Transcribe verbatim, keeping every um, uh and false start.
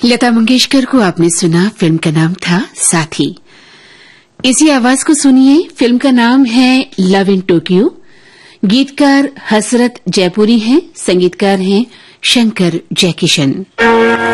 लता मंगेशकर को आपने सुना, फिल्म का नाम था साथी। इसी आवाज को सुनिए, फिल्म का नाम है लव इन टोक्यो। गीतकार हसरत जयपुरी हैं, संगीतकार हैं शंकर जयकिशन।